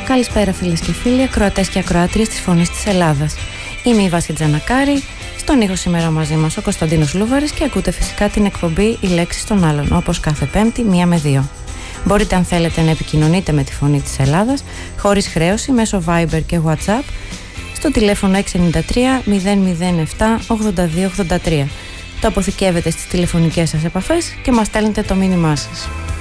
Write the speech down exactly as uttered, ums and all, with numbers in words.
Καλησπέρα φίλες και φίλοι, ακροατές και ακροάτριες της Φωνής της Ελλάδας. Είμαι η Βάση Τζανακάρη, στον ήχο σήμερα μαζί μας ο Κωνσταντίνος Λούβαρης και ακούτε φυσικά την εκπομπή «Οι λέξεις των άλλων», όπως κάθε Πέμπτη, μία με δύο. Μπορείτε αν θέλετε να επικοινωνείτε με τη Φωνή της Ελλάδας, χωρίς χρέωση, μέσω Viber και WhatsApp, στο τηλέφωνο έξι εννιά τρία μηδέν μηδέν επτά ογδόντα δύο ογδόντα τρία. Το αποθηκεύετε στις τηλεφωνικές σας επαφές και μας στέλνετε το μήνυμά σας.